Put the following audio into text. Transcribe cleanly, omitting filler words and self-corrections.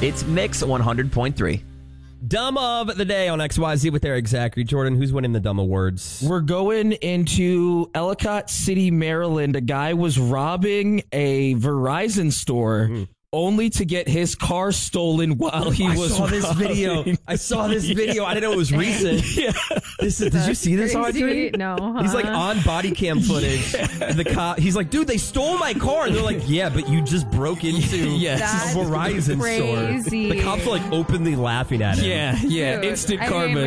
It's Mix 100.3. Dumb of the day on XYZ with Eric Zachary. Jordan, who's winning the dumb awards? We're going into Ellicott City, Maryland. A guy was robbing a Verizon store only to get his car stolen while he was I saw this video. I didn't know it was recent. Did you see this, Audrey? No. He's like on body cam footage. The cop, he's like, dude, they stole my car. And they're like, yeah, but you just broke into a Verizon store. The cops are like openly laughing at him. Yeah, Dude, instant I karma. mean,